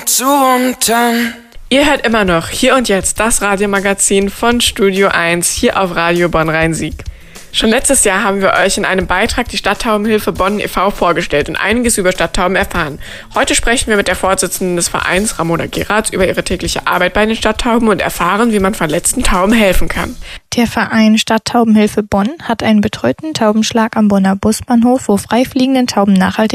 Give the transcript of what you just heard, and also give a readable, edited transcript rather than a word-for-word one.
zu und dann. Ihr hört immer noch Hier und Jetzt, das Radiomagazin von Studio 1 hier auf Radio Bonn-Rhein-Sieg. Schon letztes Jahr haben wir euch in einem Beitrag die Stadttaubenhilfe Bonn e.V. vorgestellt und einiges über Stadttauben erfahren. Heute sprechen wir mit der Vorsitzenden des Vereins, Ramona Geratz, über ihre tägliche Arbeit bei den Stadttauben und erfahren, wie man verletzten Tauben helfen kann. Der Verein Stadttaubenhilfe Bonn hat einen betreuten Taubenschlag am Bonner Busbahnhof, wo freifliegenden Tauben nachhaltig